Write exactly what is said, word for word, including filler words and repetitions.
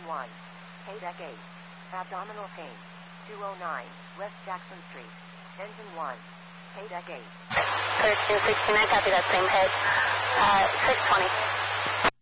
one. K-Deck eight. Abdominal pain. two oh nine. West Jackson Street. Engine one. K-Deck eight. thirteen sixteen, I copy that same head. Uh, six twenty.